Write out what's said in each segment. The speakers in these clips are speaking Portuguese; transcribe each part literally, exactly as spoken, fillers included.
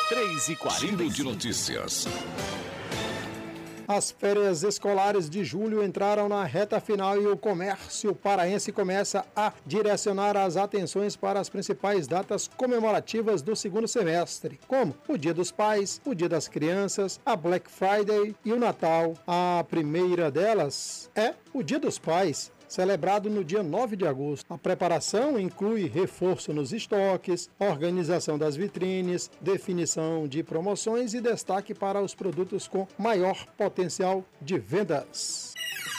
três e quarenta. Giro de notícias. As férias escolares de julho entraram na reta final e o comércio paraense começa a direcionar as atenções para as principais datas comemorativas do segundo semestre, como o Dia dos Pais, o Dia das Crianças, a Black Friday e o Natal. A primeira delas é o Dia dos Pais, celebrado no dia nove de agosto. A preparação inclui reforço nos estoques, organização das vitrines, definição de promoções e destaque para os produtos com maior potencial de vendas.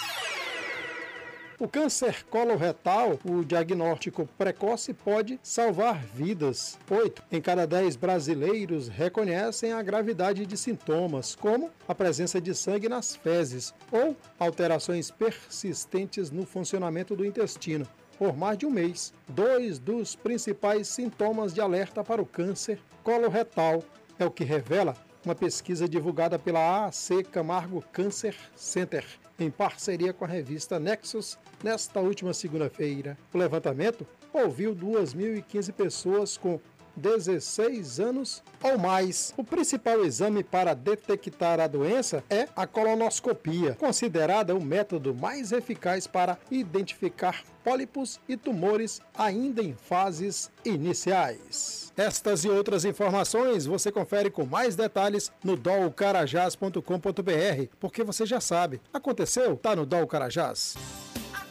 O câncer coloretal, o diagnóstico precoce, pode salvar vidas. Oito em cada dez brasileiros reconhecem a gravidade de sintomas, como a presença de sangue nas fezes ou alterações persistentes no funcionamento do intestino por mais de um mês. Dois dos principais sintomas de alerta para o câncer coloretal é o que revela uma pesquisa divulgada pela A C Camargo Cancer Center, em parceria com a revista Nexus, nesta última segunda-feira. O levantamento ouviu duas mil e quinze pessoas com dezesseis anos ou mais. O principal exame para detectar a doença é a colonoscopia, considerada o método mais eficaz para identificar pólipos e tumores ainda em fases iniciais. Estas e outras informações você confere com mais detalhes no dol carajás ponto com ponto br, porque você já sabe, aconteceu, tá no Dol Carajás.